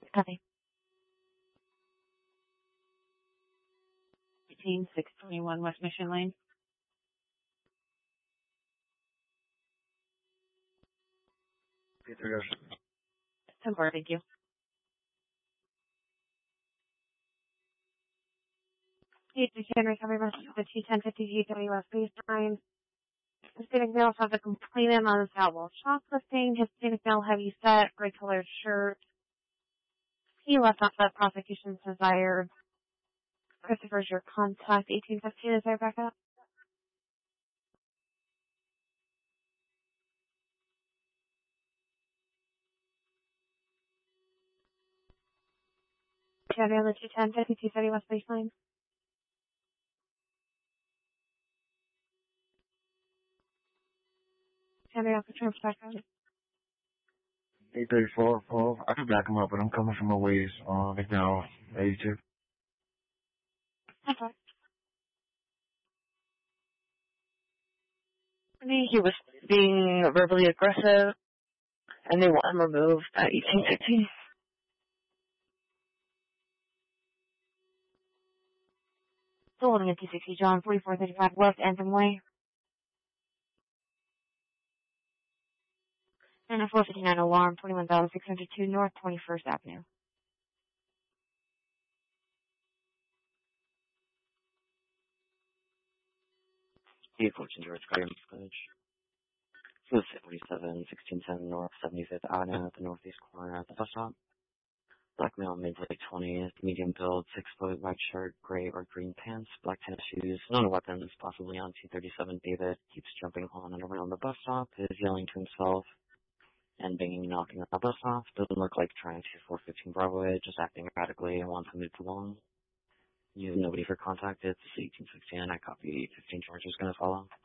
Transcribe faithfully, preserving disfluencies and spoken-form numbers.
Copy. eighteen six twenty-one West Mission Lane. P three Ocean. ten four, thank you. Eight to Henry, cover message with the T ten fifty G W S baseline. Hispanic male has a complainant on his towel. Shoplifting, Hispanic male heavy set, gray colored shirt. He left off that prosecution's desire. Christopher's your contact. eighteen fifteen, is there backup? Jenny on the T ten fifty T thirty West baseline. Jenny off the trim spectrum. eight thirty-four, Paul. I can back him up, but I'm coming from a ways, uh, right now, eighty-two. Okay. He was being verbally aggressive, and they want him removed at eighteen fifteen. Still holding at T sixty John, forty-four thirty-five West Anthem Way. And a four fifty-nine alarm, twenty-one thousand six hundred two North twenty-first Avenue. Hey, Fortune George Graham Village. This is forty-seven sixteen ten North seventy-fifth Avenue at the northeast corner at the bus stop. Black male, mid to late twenties, medium build, six foot, white shirt, gray or green pants, black tennis shoes, known weapons, possibly on T thirty-seven David, keeps jumping on and around the bus stop, is yelling to himself and banging and knocking on the bus stop. Doesn't look like trying to four fifteen Bravo it, just acting erratically and wants to move along. You have nobody for contact. It's eighteen sixteen. I copy. fifteen George is going to follow.